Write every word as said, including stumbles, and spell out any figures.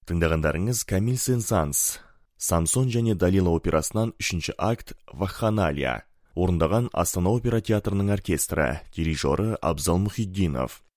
Тыңдағандарыңыз Камиль Сен-Санс, Самсон және Далила операсынан үшінші акт Вахханалия. Орындаған Астана опера театрының оркестрі, дирижері Абзал Мұхитдинов.